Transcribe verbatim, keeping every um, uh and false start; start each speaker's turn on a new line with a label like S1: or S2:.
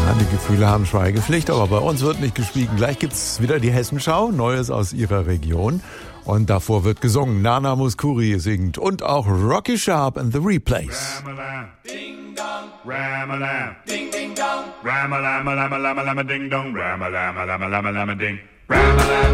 S1: Die Gefühle haben Schweigepflicht, aber bei uns wird nicht geschwiegen. Gleich gibt's wieder die Hessenschau, Neues aus ihrer Region. Und davor wird gesungen. Nana Mouskouri singt und auch Rocky Sharp and the Replays.
S2: Ram-a-lam, ding-dong, ram-a-lam, ding-ding-dong, ram-a-lam-a-lam-a-lam-a-lam-a-ding-dong, ram-a-lam-a-lam-a-lam-a-lam-a-ding, ram-a-lam.